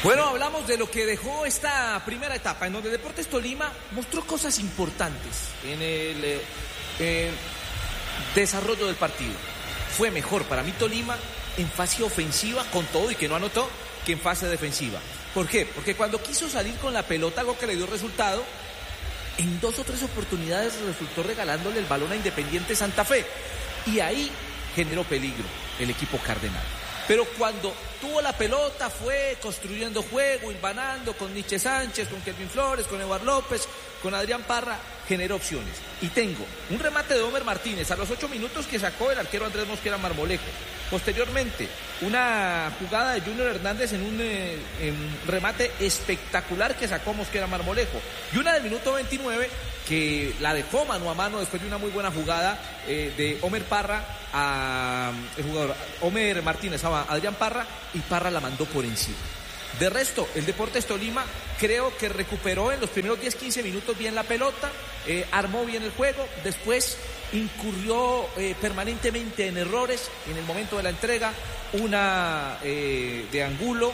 Bueno, hablamos de lo que dejó esta primera etapa, en donde Deportes Tolima mostró cosas importantes en el desarrollo del partido. Fue mejor para mí Tolima en fase ofensiva con todo y que no anotó, que en fase defensiva. ¿Por qué? Porque cuando quiso salir con la pelota, algo que le dio resultado, en 2 o 3 oportunidades resultó regalándole el balón a Independiente Santa Fe. Y ahí generó peligro el equipo cardenal. Pero cuando tuvo la pelota fue construyendo juego, hilvanando con Nietzsche Sánchez, con Kelvin Flores, con Eduardo López, con Adrián Parra, generó opciones. Y tengo un remate de Homer Martínez a los 8 minutos que sacó el arquero Andrés Mosquera Marmolejo. Posteriormente, una jugada de Junior Hernández en un remate espectacular que sacó Mosquera Marmolejo. Y una del minuto 29 que la dejó mano a mano después de una muy buena jugada de Homer Parra el jugador Homer Martínez a Adrián Parra, y Parra la mandó por encima. De resto, el Deportes Tolima creo que recuperó en los primeros 10-15 minutos bien la pelota, armó bien el juego, después incurrió permanentemente en errores en el momento de la entrega, una de Angulo,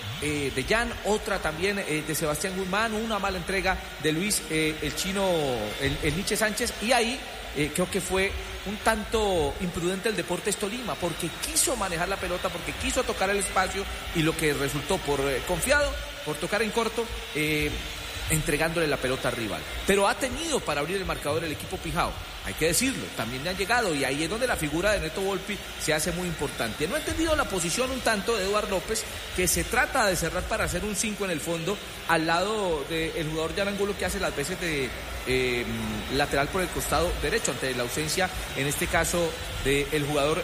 de Jan, otra también de Sebastián Guzmán, una mala entrega de Luis el chino, el Nietzsche Sánchez, y ahí creo que fue un tanto imprudente el Deportes Tolima, porque quiso manejar la pelota, porque quiso tocar el espacio, y lo que resultó por confiado, por tocar en corto, entregándole la pelota al rival. Pero ha tenido para abrir el marcador el equipo Pijao, hay que decirlo, también le han llegado, y ahí es donde la figura de Neto Volpi se hace muy importante. No he entendido la posición un tanto de Eduardo López, que se trata de cerrar para hacer un 5 en el fondo, al lado del jugador Jan Angulo, que hace las veces de lateral por el costado derecho, ante la ausencia, en este caso, del jugador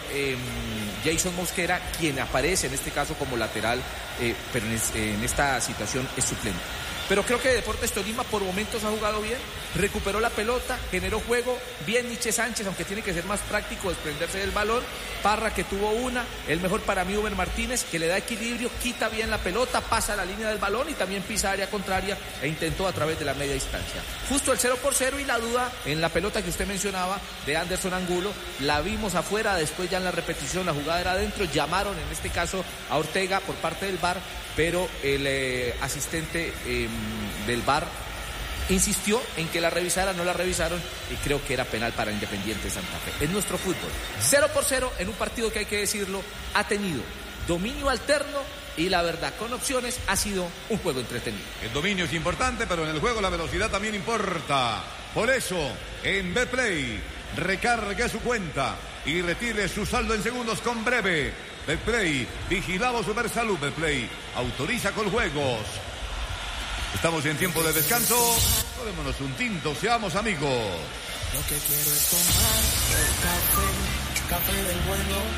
Jason Mosquera, quien aparece en este caso como lateral, pero en esta situación es suplente. Pero creo que Deportes Tolima por momentos ha jugado bien, recuperó la pelota, generó juego, bien Nietzsche Sánchez, aunque tiene que ser más práctico desprenderse del balón, Parra, que tuvo una, el mejor para mí Homer Martínez, que le da equilibrio, quita bien la pelota, pasa la línea del balón y también pisa área contraria e intentó a través de la media distancia. Justo el 0-0, y la duda en la pelota que usted mencionaba de Anderson Angulo, la vimos afuera, después ya en la repetición la jugada era adentro, llamaron en este caso a Ortega por parte del VAR, pero el asistente del VAR insistió en que la revisaran, no la revisaron, y creo que era penal para Independiente Santa Fe. Es nuestro fútbol. 0-0 en un partido que, hay que decirlo, ha tenido dominio alterno y, la verdad, con opciones, ha sido un juego entretenido. El dominio es importante, pero en el juego la velocidad también importa. Por eso, en Betplay, recargue su cuenta y retire su saldo en segundos con Breve. Betplay, vigilado Supersalud. Betplay, autoriza con juegos. Estamos en tiempo de descanso. Tomémonos un tinto, seamos amigos. Lo que quiero es tomar el café del bueno.